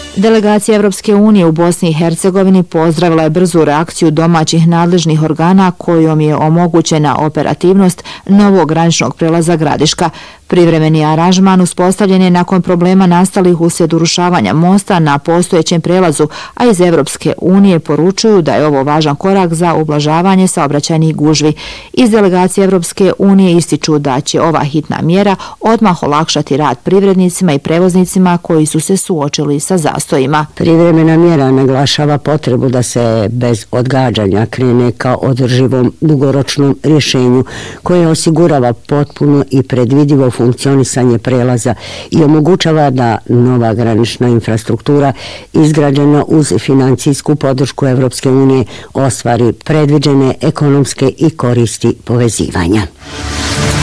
Delegacija Evropske unije u Bosni i Hercegovini pozdravila je brzu reakciju domaćih nadležnih organa kojom je omogućena operativnost novog graničnog prelaza Gradiška. Privremeni aranžman uspostavljen je nakon problema nastalih uslijed urušavanja mosta na postojećem prelazu, a iz Evropske unije poručuju da je ovo važan korak za ublažavanje saobraćajnih gužvi. Iz delegacije Evropske unije ističu da će ova hitna mjera odmah olakšati rad privrednicima i prevoznicima koji su se suočili sa zastojima. Privremena mjera naglašava potrebu da se bez odgađanja krene ka održivom dugoročnom rješenju koje osigurava potpuno i predvidivo funkcionisanje prelaza i omogućava da nova granična infrastruktura izgrađena uz financijsku podršku Evropske unije ostvari predviđene ekonomske i koristi povezivanja.